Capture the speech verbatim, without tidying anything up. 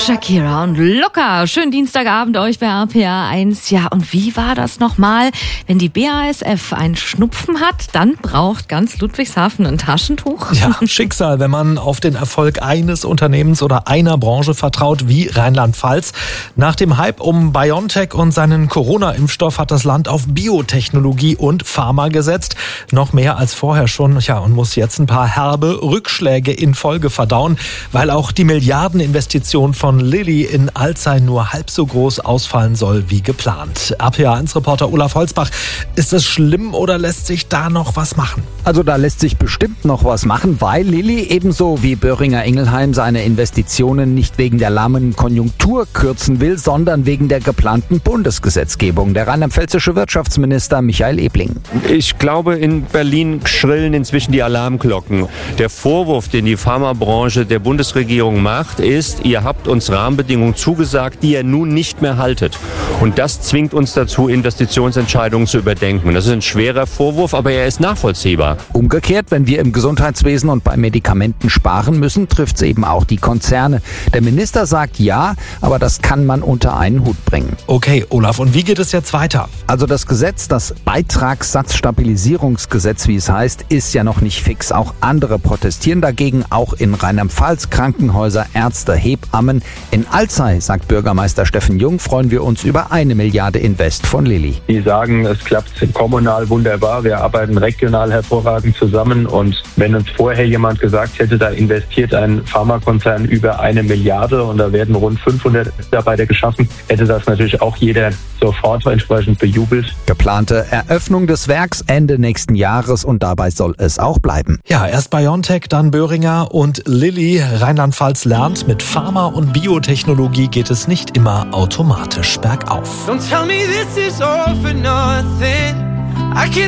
Shakira und Luca. Schönen Dienstagabend euch bei R P R eins. Ja, und wie war das nochmal? Wenn die B A S F einen Schnupfen hat, dann braucht ganz Ludwigshafen ein Taschentuch. Ja, Schicksal, wenn man auf den Erfolg eines Unternehmens oder einer Branche vertraut, wie Rheinland-Pfalz. Nach dem Hype um BioNTech und seinen Corona-Impfstoff hat das Land auf Biotechnologie und Pharma gesetzt. Noch mehr als vorher schon. Ja, und muss jetzt ein paar herbe Rückschläge in Folge verdauen, weil auch die Milliardeninvestition von Lilly in Alzey nur halb so groß ausfallen soll wie geplant. R P R eins Reporter Olaf Holzbach, ist es schlimm oder lässt sich da noch was machen? Also da lässt sich bestimmt noch was machen, weil Lilly ebenso wie Boehringer Ingelheim seine Investitionen nicht wegen der lahmen Konjunktur kürzen will, sondern wegen der geplanten Bundesgesetzgebung. Der rheinland-pfälzische Wirtschaftsminister Michael Ebling. Ich glaube, in Berlin schrillen inzwischen die Alarmglocken. Der Vorwurf, den die Pharmabranche der Bundesregierung macht, ist, ihr habt uns Rahmenbedingungen zugesagt, die ihr nun nicht mehr haltet. Und das zwingt uns dazu, Investitionsentscheidungen zu überdenken. Das ist ein schwerer Vorwurf, aber er ist nachvollziehbar. Umgekehrt, wenn wir im Gesundheitswesen und bei Medikamenten sparen müssen, trifft es eben auch die Konzerne. Der Minister sagt ja, aber das kann man unter einen Hut bringen. Okay, Olaf, und wie geht es jetzt weiter? Also das Gesetz, das Beitragssatzstabilisierungsgesetz, wie es heißt, ist ja noch nicht fix. Auch andere protestieren dagegen, auch in Rheinland-Pfalz, Krankenhäuser, Ärzte, Hebammen. In Alzey, sagt Bürgermeister Steffen Jung, freuen wir uns über eine Milliarde Invest von Lilly. Die sagen, es klappt kommunal wunderbar, wir arbeiten regional hervorragend zusammen und wenn uns vorher jemand gesagt hätte, da investiert ein Pharmakonzern über eine Milliarde und da werden rund fünfhundert Mitarbeiter geschaffen, hätte das natürlich auch jeder sofort entsprechend bejubelt. Geplante Eröffnung des Werks Ende nächsten Jahres und dabei soll es auch bleiben. Ja, erst BioNTech, dann Boehringer und Lilly. Rheinland-Pfalz lernt, mit Pharma und Biotechnologie geht es nicht immer automatisch bergauf. Don't tell me this is all for nothing. I can